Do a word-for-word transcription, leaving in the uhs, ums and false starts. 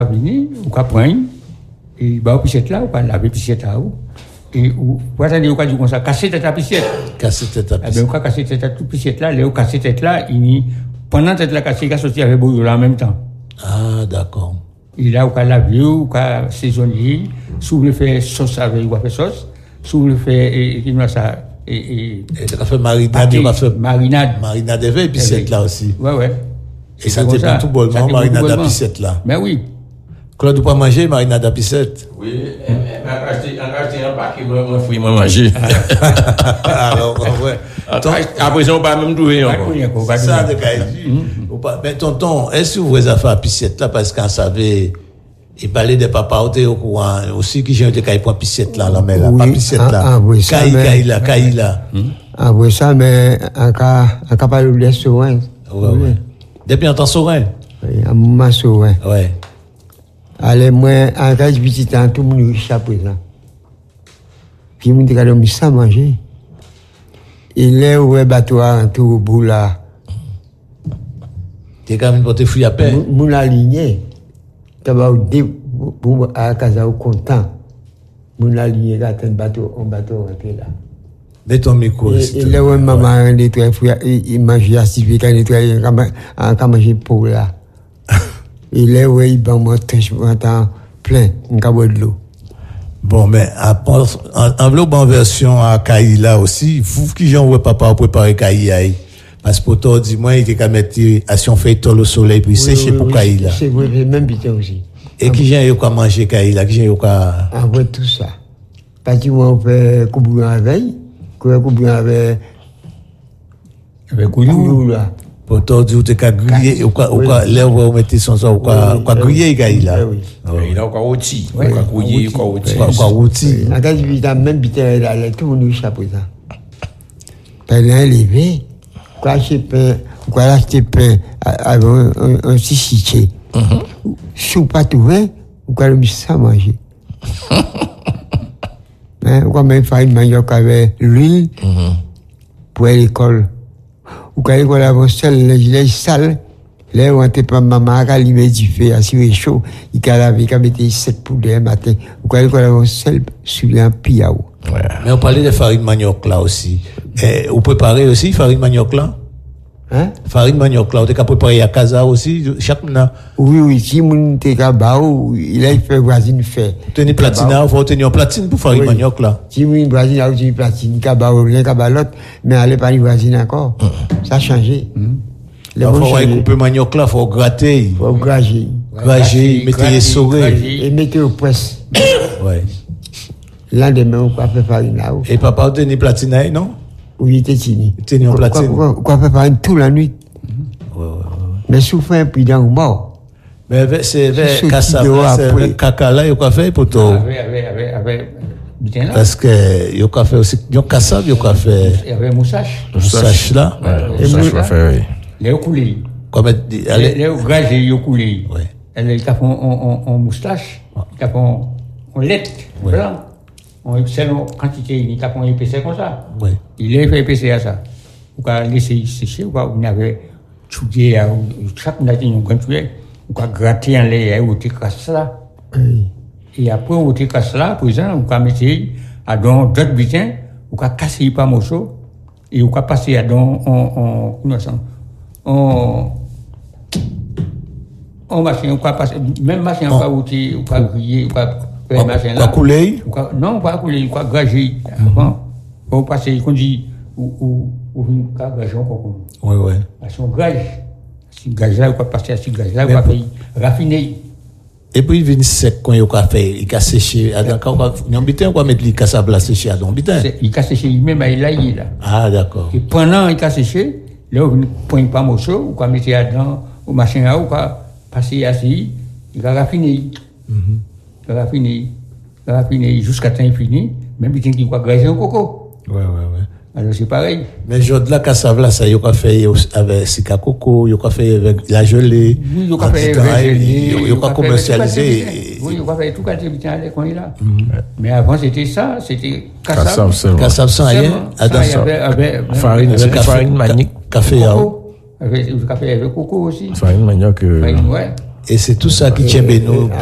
venir, ou qu'à prendre, et bah, au pichette là, ou pas laver pichette là, ou, et, ou, vous attendez, ou qu'à dire comme ça, casser tête à pichette. Casser tête à pichette. Eh pichette. bien, ou qu'à casser tête à toute pichette là, là, ou casser tête là, il, pendant tête là, casser, il a sorti avec bouillon là en même temps. Ah, d'accord. Et là, ou qu'à laver, ou qu'à saisonner, si vous voulez faire sauce avec, ou qu'à faire sauce, si vous voulez faire, et, et, ça, et, et, et, tu as fait marinade, tu as fait marinade. Marinade et pichette là aussi. Ouais, ouais. Et ça t'est pas tout bonnement, marinade à piscette là. Mais oui. Claude, tu peux manger marinade à piscette? Oui, on a acheté un paquet, moi, je moi manger. Alors, ouais. Après, on va même trouver encore. Ça, de mais tonton, est-ce que vous avez fait à piscette là parce qu'on savait, il parlait de papa au courant, aussi qui j'ai été caillé pour piscette là, la mer là, pas piscette là. Caille, caille là, caille là. Ah oui, ça, mais en cas, en cas pas de soin. Ouais, ouais. Depuis en temps soin? Oui, un moment soin. Ouais. Allez, moi, en cas de petit temps, tout le monde est à présent. Puis, il me dit qu'il ça manger. Il est où est bateau en tout au bout là. T'es quand même pour te fouiller à peine? Mon aligné. Tu vas au dé, pour à casa au content. Mon aligné, là, t'as un bateau, un bateau rentré là. Mets ton micro. Il est où maman nettoie, il mange à six huit ans, nettoie, en cas manger pour là. Il est où il va monter, je m'entends plein, un cabot de l'eau. Bon, mais enveloppe en version à Kaïla aussi, vous qui j'en vois papa préparer Kaïla. Parce que pour toi, dis-moi, il était qu'à mettre action fait au soleil puis sécher pour Kaïla. C'est vrai, même bien aussi. Et qui j'ai eu qu'à manger Kaïla, qui j'ai eu qu'à. Ah, ouais, tout ça. Parce que moi, on fait couper en veille, couper avec. Avec couillou là. Pour toi, tu t'es qu'à griller, ou quoi, ou quoi, l'air où vous mettez son sang, ou quoi, quoi griller Kaïla. Il a encore outil. Quoi couiller, quoi outil. Quoi outil. En cas de même bité là, tout le monde est à présent. T'as levé, quoi acheter pain, quoi acheter pain avec un chichiché. Si pas trouvé, ou quoi le ça manger. Hein, ou quoi même faire une manioc avec l'huile pour l'école. Ou quoi l'école avant seul, les sales, là où on était pas maman, quand il met du feu, assis chaud, il a lavé, il a mis sept poudres le matin. Ou quoi l'école avant seul, sur un piao. Mais on parlait de farine manioc là aussi. Et vous préparez aussi farine manioc là? Hein? Farine manioc là, vous avez préparé à casa aussi, chaque mois? Oui, oui, si mon te kabao, il a fait voisine fait. Vous tenez platine, vous faut tenir platine pour farine manioc là? Si mon voisine a utilisé platine, kabao, rien kabalot, mais elle n'est pas une voisine encore. Ça a changé. Il faut couper manioc là, il faut gratter. Il faut grager. Grager, mettre les souris. Et mettre au presse. Ouais. Lendemain, on peut faire farine là. Et papa, vous tenez platine là, non? Oui, il était tini. Il tenait en platine. Quoi faire farine toute la nuit. Ouais, ouais, ouais. Mais souffre un peu dans le mort. Mais c'est vers cassava, c'est vers caca là, il y a quoi faire pour toi? Avec, avec, avec, avec. Parce que il y a quoi faire aussi, il y a cassave, il y a quoi faire. Il y avait moustache. Moustache là. Ouais, moustache va faire, oui. Les coulés. Comme les les gagés, les coulés. Ouais. Ils font en moustache, ils font en lait, blanc. On selon quantité, il y a un épaisseur comme ça. Oui. Il est fait épaisseur à ça. On va laisser sécher, on va tuer, chaque nature, on va tuer, on va gratter en lait, on va casser ça. Et après, on va casser ça, pour exemple, on va mettre à dans d'autres butins, on va casser par morceau, et on va passer à dans, en, en, en, en machine, on va passer, même machine, on va router, on va griller, on va On va couler? Non, on va couler, on va grager. Avant, on passe, on dit, ou on va grager encore. Oui, oui. Parce qu'on grage. Si gage là, on va passer à ce gage là, on va faire raffiner. Et puis, il vient sec quand il va faire, il va sécher. On va mettre les cassables à sécher à l'ambitin. Il va sécher lui-même, il a là. Ah, d'accord. Et pendant qu'il va sécher, là, on ne pointe pas morceau, on va mettre là-dedans, au machin là, on va passer assis, il va raffiner. Il va raffiner, il va raffiner jusqu'à temps qu'il finit, même si il va grager au coco. Ouais, ouais, ouais. Alors c'est pareil. Mais je de la cassave là, ça, il y a fait avec Sika Coco, il y a fait avec la gelée. Oui, il y a fait avec la gelée. Il y a commercialisé. Oui, il y a fait tout quand il est quand il est là. Mais avant, c'était ça, c'était cassave seulement. Cassave sans rien. Avec farine, farine manique. Café, avec café avec coco aussi. Farine manioc. Ouais. Et c'est tout ça qui tient nous